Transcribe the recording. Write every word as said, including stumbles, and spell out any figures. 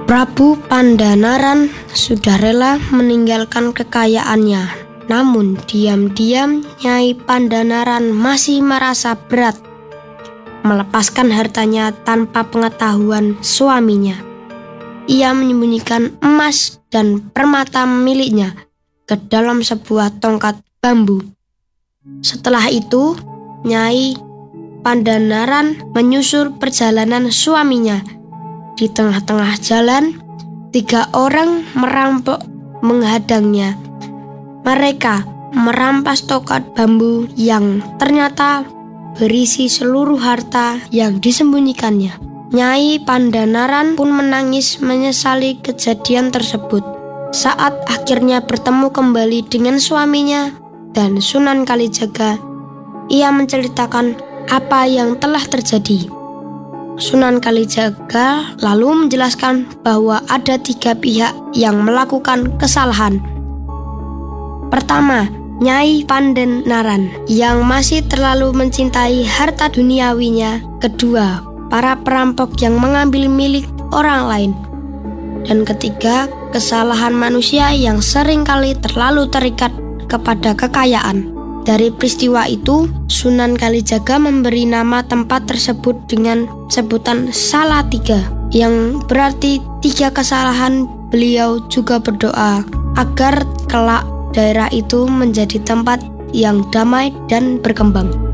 Prabu Pandanaran sudah rela meninggalkan kekayaannya, namun diam-diam Nyai Pandanaran masih merasa berat melepaskan hartanya tanpa pengetahuan suaminya. Ia menyembunyikan emas dan permata miliknya ke dalam sebuah tongkat bambu. Setelah itu, Nyai Pandanaran menyusul perjalanan suaminya. Di tengah-tengah jalan, tiga orang merampok menghadangnya. Mereka merampas tongkat bambu yang ternyata berisi seluruh harta yang disembunyikannya. Nyai Pandanaran pun menangis menyesali kejadian tersebut. Saat akhirnya bertemu kembali dengan suaminya dan Sunan Kalijaga, ia menceritakan apa yang telah terjadi. Sunan Kalijaga lalu menjelaskan bahwa ada tiga pihak yang melakukan kesalahan. Pertama, Nyai Pandanaran yang masih terlalu mencintai harta duniawinya. Kedua, para perampok yang mengambil milik orang lain. Dan ketiga, kesalahan manusia yang seringkali terlalu terikat kepada kekayaan. Dari peristiwa itu, Sunan Kalijaga memberi nama tempat tersebut dengan sebutan Salatiga, yang berarti tiga kesalahan. Beliau juga berdoa agar kelak daerah itu menjadi tempat yang damai dan berkembang.